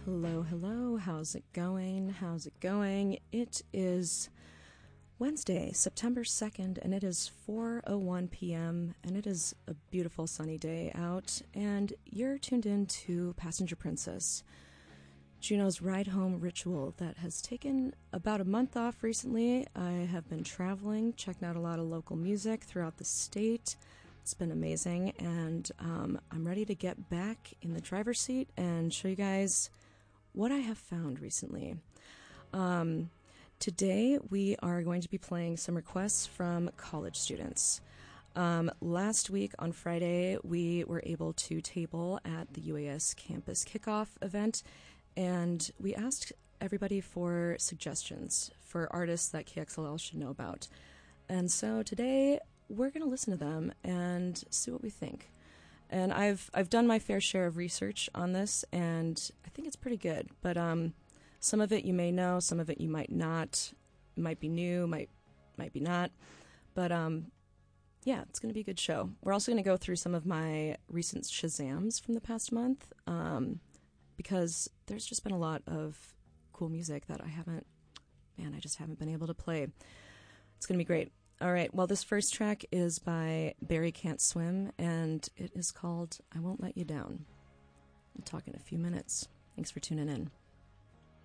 Hello, hello. How's it going? How's it going? It is Wednesday, September 2nd, and it is 4:01 p.m., and it is a beautiful sunny day out, and you're tuned in to Passenger Princess, Juno's ride-home ritual that has taken about a month off recently. I have been traveling, checking out a lot of local music throughout the state. It's been amazing, and I'm ready to get back in the driver's seat and show you guys what I have found recently. Today, we are going to be playing some requests from college students. Last week on Friday, we were able to table at the UAS campus kickoff event, and we asked everybody for suggestions for artists that KXLL should know about. And so today, we're going to listen to them and see what we think. And I've done my fair share of research on this, and I think it's pretty good. But some of it you may know, some of it you might not. It might be new, might be not. But yeah, it's going to be a good show. We're also going to go through some of my recent Shazams from the past month, because there's just been a lot of cool music that I just haven't been able to play. It's going to be great. All right, well, this first track is by Barry Can't Swim, and it is called I Won't Let You Down. I'll talk in a few minutes. Thanks for tuning in.